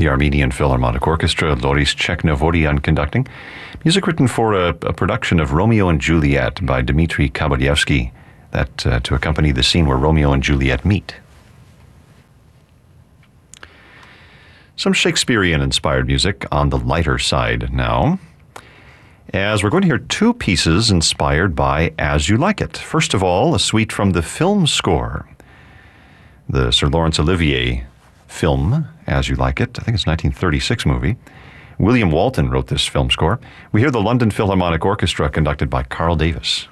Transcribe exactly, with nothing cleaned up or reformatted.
the Armenian Philharmonic Orchestra, Loris Cheknovodian conducting. Music written for a, a production of Romeo and Juliet by Dmitri Kabalyevsky, that uh, to accompany the scene where Romeo and Juliet meet. Some Shakespearean-inspired music on the lighter side now, as we're going to hear two pieces inspired by As You Like It. First of all, a suite from the film score, the Sir Laurence Olivier film, As You Like It. I think it's a nineteen thirty-six movie. William Walton wrote this film score. We hear the London Philharmonic Orchestra conducted by Carl Davis.